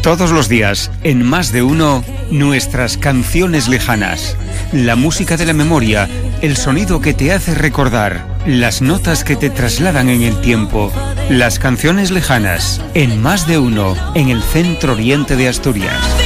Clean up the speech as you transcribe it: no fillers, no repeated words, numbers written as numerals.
Todos los días, en Más de Uno, nuestras canciones lejanas. La música de la memoria, el sonido que te hace recordar, las notas que te trasladan en el tiempo. Las canciones lejanas, en Más de Uno, en el centro oriente de Asturias.